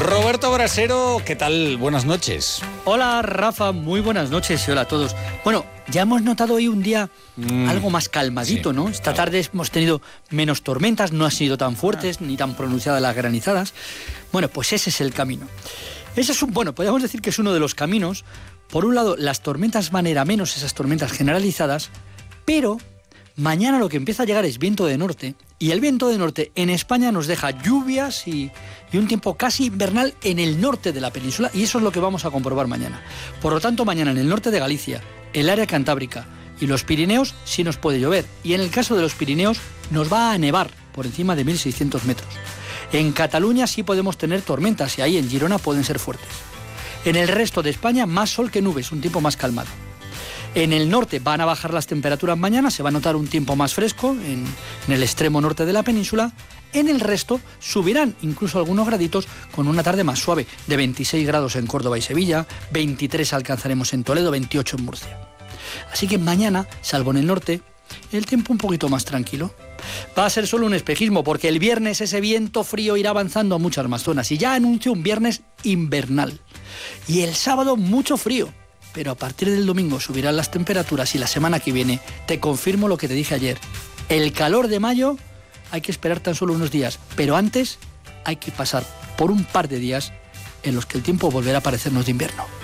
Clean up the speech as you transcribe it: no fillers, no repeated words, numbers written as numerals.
Roberto Brasero, ¿qué tal? Buenas noches. Hola Rafa, muy buenas noches y hola a todos. Bueno, ya hemos notado hoy un día algo más calmadito, sí, ¿no? Esta tarde hemos tenido menos tormentas, no han sido tan fuertes ni tan pronunciadas las granizadas. Bueno, pues ese es el camino. Ese es podríamos decir que es uno de los caminos. Por un lado, las tormentas van a ir a menos, esas tormentas generalizadas, pero mañana lo que empieza a llegar es viento de norte, y el viento de norte en España nos deja lluvias y un tiempo casi invernal en el norte de la península, y eso es lo que vamos a comprobar mañana. Por lo tanto, mañana en el norte de Galicia, el área cantábrica y los Pirineos sí nos puede llover, y en el caso de los Pirineos nos va a nevar por encima de 1.600 metros. En Cataluña sí podemos tener tormentas, y ahí en Girona pueden ser fuertes. En el resto de España, más sol que nubes, un tiempo más calmado. En el norte van a bajar las temperaturas mañana, se va a notar un tiempo más fresco en el extremo norte de la península. En el resto subirán incluso algunos graditos con una tarde más suave, de 26 grados en Córdoba y Sevilla, 23 alcanzaremos en Toledo, 28 en Murcia. Así que mañana, salvo en el norte, el tiempo un poquito más tranquilo. Va a ser solo un espejismo, porque el viernes ese viento frío irá avanzando a muchas más zonas, y ya anuncio un viernes invernal. Y el sábado mucho frío. Pero a partir del domingo subirán las temperaturas, y la semana que viene te confirmo lo que te dije ayer. El calor de mayo hay que esperar tan solo unos días, pero antes hay que pasar por un par de días en los que el tiempo volverá a parecernos de invierno.